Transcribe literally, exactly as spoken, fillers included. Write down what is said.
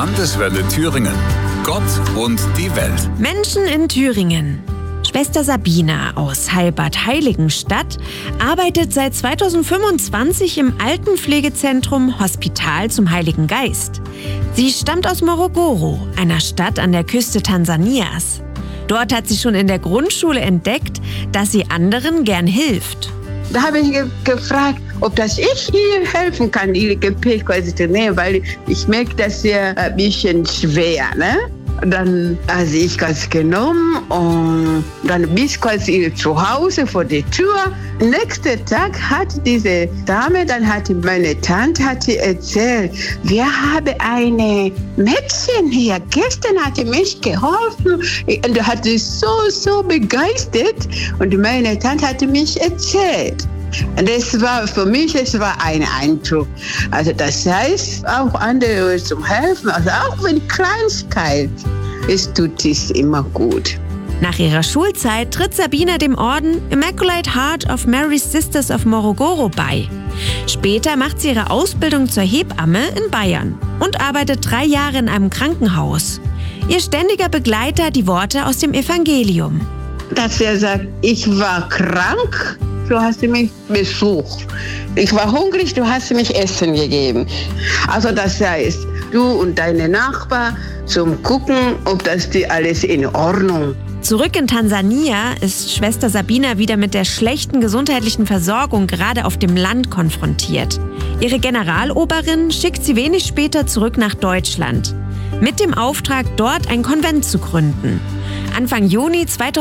Landeswelle Thüringen. Gott und die Welt. Menschen in Thüringen. Schwester Sabina aus Heilbad Heiligenstadt arbeitet seit zweitausendfünfundzwanzig im Altenpflegezentrum Hospital zum Heiligen Geist. Sie stammt aus Morogoro, einer Stadt an der Küste Tansanias. Dort hat sie schon in der Grundschule entdeckt, dass sie anderen gern hilft. Da habe ich ge- gefragt, ob das ich ihr helfen kann, ihr Gepäck quasi zu nehmen, weil ich merke, das ist ein bisschen schwer, ne? Dann habe ich das genommen und dann bis quasi zu Hause vor der Tür. Nächsten Tag hat diese Dame, dann hat meine Tante hat sie erzählt, wir haben eine Mädchen hier, gestern hat sie mich geholfen und hat sie so, so begeistert und meine Tante hat mich erzählt. Und das war für mich, es war ein Eindruck. Also das heißt, auch andere zum Helfen, also auch wenn Kleinigkeit, es tut es immer gut. Nach ihrer Schulzeit tritt Sabina dem Orden Immaculate Heart of Mary's Sisters of Morogoro bei. Später macht sie ihre Ausbildung zur Hebamme in Bayern und arbeitet drei Jahre in einem Krankenhaus. Ihr ständiger Begleiter die Worte aus dem Evangelium. Dass er sagt, ich war krank, du hast mich besucht. Ich war hungrig, du hast mich Essen gegeben. Also das heißt, du und deine Nachbarn zum Gucken, ob das die alles in Ordnung. Zurück in Tansania ist Schwester Sabina wieder mit der schlechten gesundheitlichen Versorgung gerade auf dem Land konfrontiert. Ihre Generaloberin schickt sie wenig später zurück nach Deutschland, mit dem Auftrag, dort ein Konvent zu gründen. Anfang Juni zweitausend